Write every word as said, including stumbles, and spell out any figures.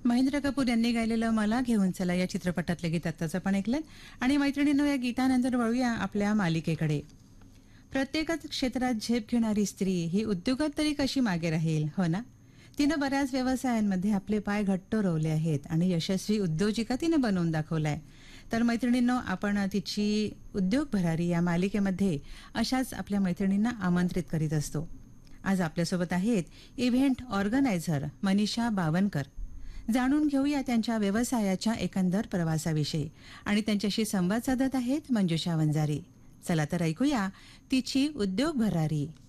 महेंद्र कपूर यांनी गायलेलं मला घेऊन चला या चित्रपटातले गीत आत्ताच आपण ऐकलं. आणि मैत्रिणींनो, या गीतानंतर वळूया आपल्या मालिकेकडे. प्रत्येकच क्षेत्रात झेप घेणारी स्त्री ही उद्योगात तरी कशी मागे राहील, हो ना? तिनं बऱ्याच व्यवसायांमध्ये आपले पाय घट्ट रोवले आहेत आणि यशस्वी उद्योजिका तिनं बनवून दाखवलाय. तर मैत्रिणींनो, आपण तिची उद्योग भरारी या मालिकेमध्ये अशाच आपल्या मैत्रिणींना आमंत्रित करीत असतो. आज आपल्यासोबत आहेत इव्हेंट ऑर्गनायझर मनीषा बावनकर. जाणून घेऊया त्यांच्या व्यवसायाच्या एकंदर प्रवासाविषयी. आणि त्यांच्याशी संवाद साधत आहेत मंजुषा वंजारी. चला तर ऐकूया तिची उद्योग भरारी.